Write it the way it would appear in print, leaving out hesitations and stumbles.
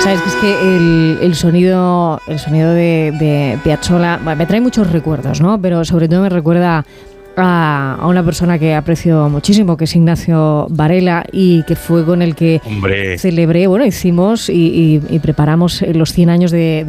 Sabes que es que el sonido de Piazzolla me trae muchos recuerdos, ¿no? Pero sobre todo me recuerda a una persona que aprecio muchísimo, que es Ignacio Varela, y que fue con el que celebré, hicimos y preparamos los 100 años de